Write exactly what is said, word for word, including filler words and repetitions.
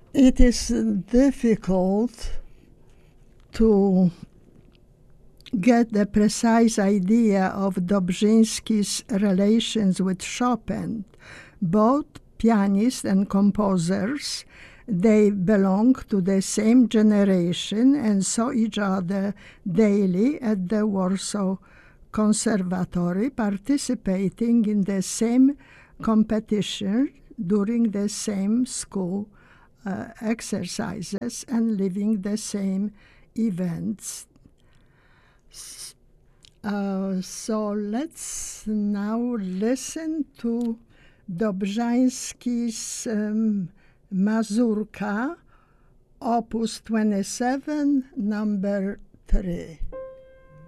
It is difficult to get the precise idea of Dobrzyński's relations with Chopin. Both pianists and composers, they belong to the same generation and saw each other daily at the Warsaw Conservatory, participating in the same competition during the same school uh, exercises and living the same events. Uh, so let's now listen to Dobrzyński's um, Mazurka, Opus twenty-seven, number three.